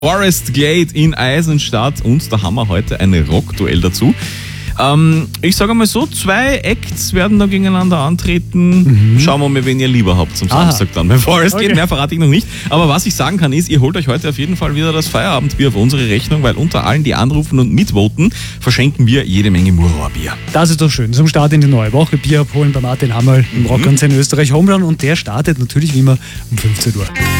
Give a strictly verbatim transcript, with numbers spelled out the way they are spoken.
Forest Glade in Eisenstadt und da haben wir heute ein Rockduell dazu. Ähm, ich sage mal so, zwei Acts werden da gegeneinander antreten. Mhm. Schauen wir mal, wen ihr lieber habt zum Aha. Samstag dann. Beim Forest Okay. Glade, mehr verrate ich noch nicht. Aber was ich sagen kann ist, ihr holt euch heute auf jeden Fall wieder das Feierabendbier auf unsere Rechnung, weil unter allen, die anrufen und mitvoten, verschenken wir jede Menge Murrower-Bier. Das ist doch schön. Zum Start in die neue Woche. Bier abholen bei Martin Hammerl im Rockkonzern Österreich Homeland und der startet natürlich wie immer um fünfzehn Uhr.